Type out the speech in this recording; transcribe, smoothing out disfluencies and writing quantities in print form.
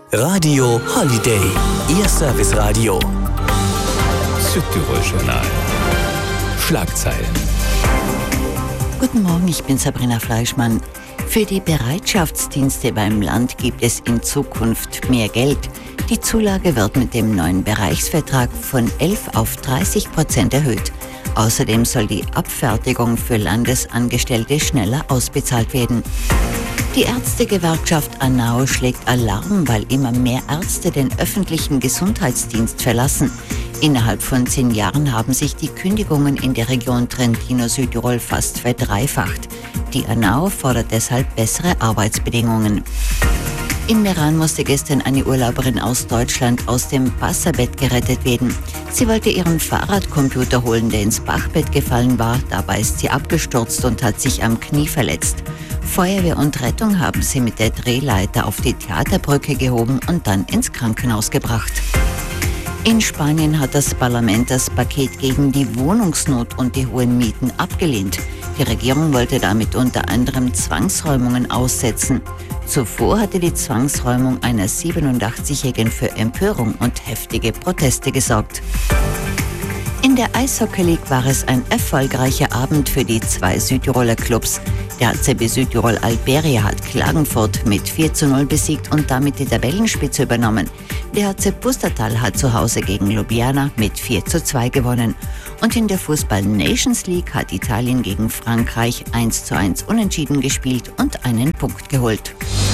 Radio Holiday, Ihr Serviceradio. Südtirol Journal. Schlagzeilen. Guten Morgen, ich bin Sabrina Fleischmann. Für die Bereitschaftsdienste beim Land gibt es in Zukunft mehr Geld. Die Zulage wird mit dem neuen Bereichsvertrag von 11 auf 30% erhöht. Außerdem soll die Abfertigung für Landesangestellte schneller ausbezahlt werden. Die Ärztegewerkschaft ANAO schlägt Alarm, weil immer mehr Ärzte den öffentlichen Gesundheitsdienst verlassen. Innerhalb von 10 Jahren haben sich die Kündigungen in der Region Trentino-Südtirol fast verdreifacht. Die ANAO fordert deshalb bessere Arbeitsbedingungen. In Meran musste gestern eine Urlauberin aus Deutschland aus dem Wasserbett gerettet werden. Sie wollte ihren Fahrradcomputer holen, der ins Bachbett gefallen war. Dabei ist sie abgestürzt und hat sich am Knie verletzt. Feuerwehr und Rettung haben sie mit der Drehleiter auf die Theaterbrücke gehoben und dann ins Krankenhaus gebracht. In Spanien hat das Parlament das Paket gegen die Wohnungsnot und die hohen Mieten abgelehnt. Die Regierung wollte damit unter anderem Zwangsräumungen aussetzen. Zuvor hatte die Zwangsräumung einer 87-Jährigen für Empörung und heftige Proteste gesorgt. In der Eishockey League war es ein erfolgreicher Abend für die 2 Südtiroler Clubs. Der HCB Südtirol Alberia hat Klagenfurt mit 4:0 besiegt und damit die Tabellenspitze übernommen. Der HC Pustertal hat zu Hause gegen Ljubljana mit 4:2 gewonnen. Und in der Fußball Nations League hat Italien gegen Frankreich 1:1 unentschieden gespielt und einen Punkt geholt.